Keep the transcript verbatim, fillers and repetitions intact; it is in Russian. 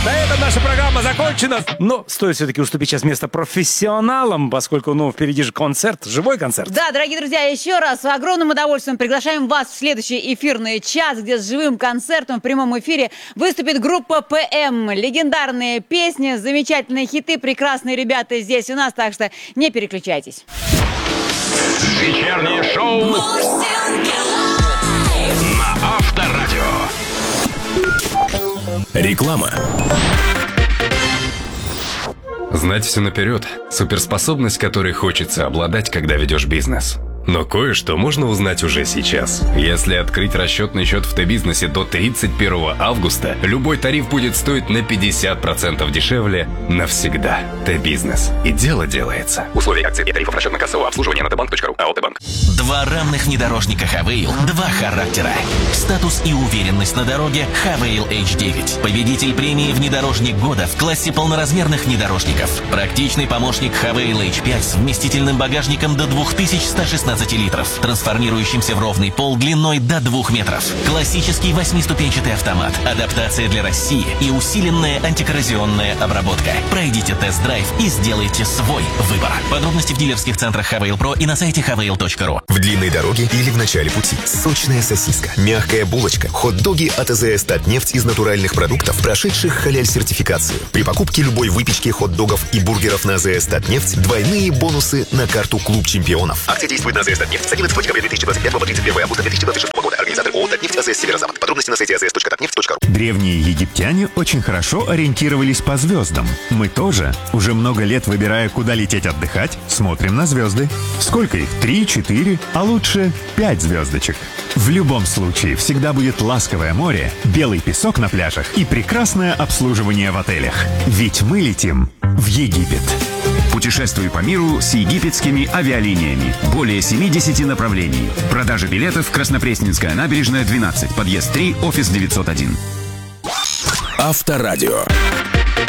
На этом наша программа закончена. Но стоит все-таки уступить сейчас место профессионалам, поскольку, ну, впереди же концерт, живой концерт. Да, дорогие друзья, еще раз с огромным удовольствием приглашаем вас в следующий эфирный час, где с живым концертом в прямом эфире выступит группа ПМ. Легендарные песни, замечательные хиты, прекрасные ребята здесь у нас, так что не переключайтесь. Вечернее шоу на Авторадио. Реклама. Знать все наперед – суперспособность, которой хочется обладать, когда ведешь бизнес. Но кое-что можно узнать уже сейчас. Если открыть расчетный счет в Т-бизнесе до тридцать первого августа, любой тариф будет стоить на пятьдесят процентов дешевле навсегда. Т-бизнес. И дело делается. Условия акций и тарифов расчетно-кассового обслуживания на тбанк точка ру. АО «Т-банк». Два равных внедорожника Хавейл, два характера. Статус и уверенность на дороге Хавейл эйч девять. Победитель премии «Внедорожник года» в классе полноразмерных внедорожников. Практичный помощник Хавейл эйч пять с вместительным багажником до две тысячи сто шестнадцать литров, трансформирующимся в ровный пол длиной до двух метров. Классический восьмиступенчатый автомат, адаптация для России и усиленная антикоррозионная обработка. Пройдите тест-драйв и сделайте свой выбор. Подробности в дилерских центрах Хавейл Про и на сайте хавейл точка ру. В длинной дороге или в начале пути. Сочная сосиска, мягкая булочка, хот-доги от АЗС «Татнефть» из натуральных продуктов, прошедших халяль-сертификацию. При покупке любой выпечки, хот-догов и бургеров на АЗС «Татнефть» двойные бонусы на карту «Клуб чемпионов». Акция действует на АЗС «Татнефть» с одиннадцатого декабря две тысячи двадцать пятого по тридцать первое августа две тысячи двадцать шестого года. Организатор ООО «Татнефть», АЗС «Северо-Запад». Подробности на сайте эй зэ эс точка татнефть точка ру. Древние египтяне очень хорошо ориентировались по звездам. Мы тоже. Уже много лет, выбирая, куда лететь отдыхать, смотрим на звезды. Сколько их? Три, четыре, а лучше пять звездочек. В любом случае, всегда будет ласковое море, белый песок на пляжах и прекрасное обслуживание в отелях. Ведь мы летим в Египет. Путешествуй по миру с египетскими авиалиниями. Более семидесяти направлений. Продажа билетов: Краснопресненская набережная, двенадцать, подъезд три, офис девятьсот один. Авторадио.